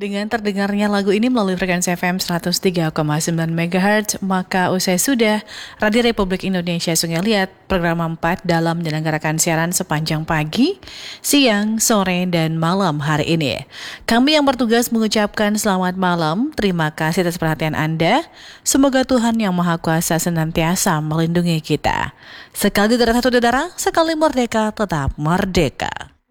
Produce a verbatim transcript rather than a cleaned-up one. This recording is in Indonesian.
Dengan terdengarnya lagu ini melalui frekuensi F M seratus tiga koma sembilan megahertz, maka usai sudah Radio Republik Indonesia Sungai Liat program empat dalam menyelenggarakan siaran sepanjang pagi, siang, sore, dan malam hari ini. Kami yang bertugas mengucapkan selamat malam, terima kasih atas perhatian Anda. Semoga Tuhan Yang Maha Kuasa senantiasa melindungi kita. Sekali dari satu udara, sekali merdeka, tetap merdeka.